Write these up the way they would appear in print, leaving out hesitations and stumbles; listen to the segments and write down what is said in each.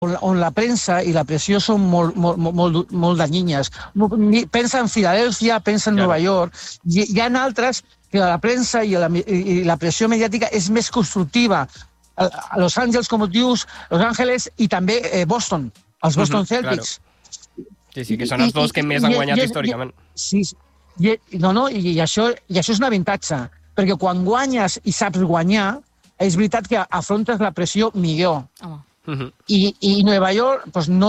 on la premsa i la pressió són molt danyines. Pensa en Filadèlfia, pensa en Nova York. Hi ha altres que la premsa i la pressió mediàtica és més constructiva. A Los Angeles, com dius, Los Angeles i també Boston, els Boston Celtics. Sí, que són els dos que més han guanyat històricament. Sí, i això és un avantatge, perquè quan guanyes i saps guanyar, és veritat que afrontes la pressió millor. I Nova York no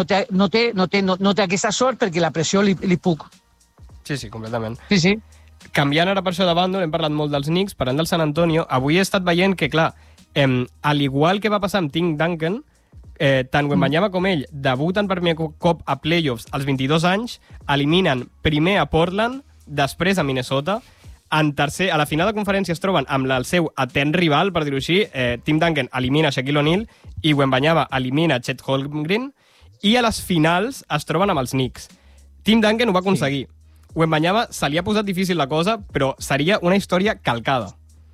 té aquesta sort perquè la pressió li puc. Sí, completament. Sí. Canviant ara per això de bàndol, hem parlat molt dels Knicks, parlant del San Antonio, avui he estat veient que, clar, al igual que va passar amb Tim Duncan, tant Wembanyama com ell debuten per primer cop a playoffs als 22 anys, eliminen primer a Portland, després a Minnesota, a la final de conferència es troben amb el seu etern rival, per dir-ho així. Tim Duncan elimina Shaquille O'Neal i Wembanyama elimina Chet Holmgren, i a les finals es troben amb els Knicks. Tim Duncan ho va aconseguir. Wembanyama se li ha posat difícil la cosa, però seria una història calcada.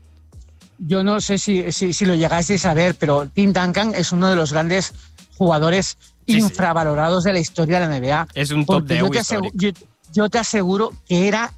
Yo no sé si lo llegasteis a ver, pero Tim Duncan es uno de los grandes jugadores infravalorados de la historia de la NBA. Es un top 10 histórico. Yo te aseguro que era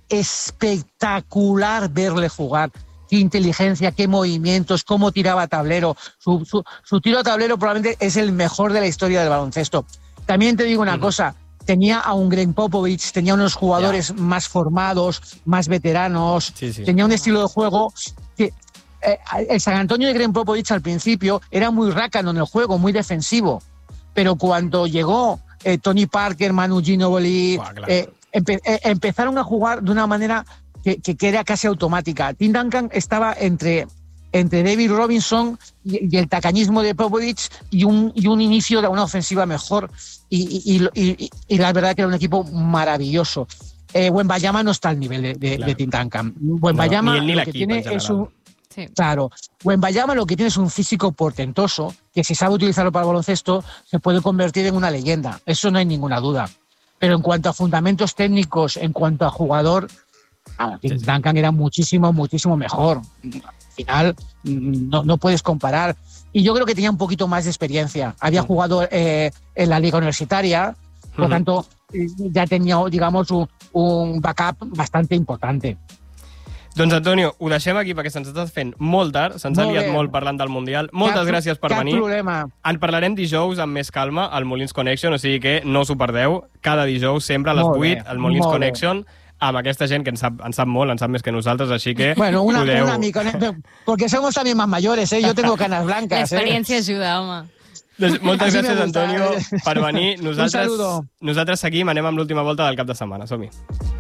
espectacular verle jugar. Qué inteligencia, qué movimientos, cómo tiraba tablero. Su tiro a tablero probablemente es el mejor de la historia del baloncesto. También te digo una cosa, tenía a un Greg Popovich, tenía unos jugadores más formados, más veteranos, tenía un estilo de juego que... el San Antonio de Greg Popovich al principio era muy rácano en el juego, muy defensivo, pero cuando llegó Tony Parker, Manu Ginobili, empezaron a jugar de una manera que era casi automática. Tim Duncan estaba entre David Robinson y el tacañismo de Popovich y un inicio de una ofensiva mejor, y la verdad que era un equipo maravilloso. Wembanyama no está al nivel de Tim Duncan. Wembanyama lo que tiene es un... Claro, Wembanyama lo que tiene es un físico portentoso que si sabe utilizarlo para el baloncesto se puede convertir en una leyenda, eso no hay ninguna duda. Pero en cuanto a fundamentos técnicos, en cuanto a jugador, Duncan era muchísimo mejor. Al final no puedes comparar. Y yo creo que tenía un poquito más de experiencia. Había jugado en la liga universitaria, por lo tanto ya tenía, digamos, un backup bastante importante. Doncs, Antonio, ho deixem aquí perquè se'ns està fent molt tard, se'ns ha liat molt parlant del Mundial. Moltes gràcies per venir. Cap problema. En parlarem dijous amb més calma al Molins Connection, o sigui que no us ho perdeu. Cada dijous, sempre a les 8, al Molins Connection, amb aquesta gent que en sap molt, en sap més que nosaltres, així que bueno, una mica, porque somos también más mayores, yo tengo canas blancas. La experiencia ayuda, home. Doncs moltes gràcies, Antonio, per venir. Nosaltres seguim, anem amb l'última volta del cap de setmana. Som-hi.